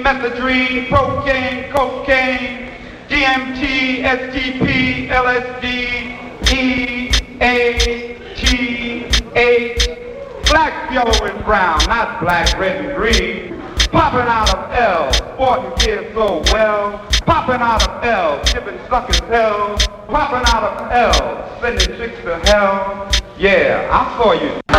mephedrine, procaine, cocaine, DMT, STP, LSD, EATH, black, yellow, and brown, not black, red, and green. Popping out of L, sporting kids so well. Popping out of L, giving suckers hell. Popping out of L, sending chicks to hell. Yeah, I saw you.